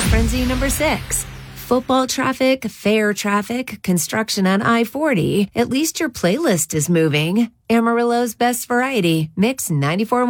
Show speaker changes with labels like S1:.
S1: frenzy number 6. Football traffic, fair traffic, construction on I-40. At least your playlist is moving. Amarillo's best variety. Mix 94.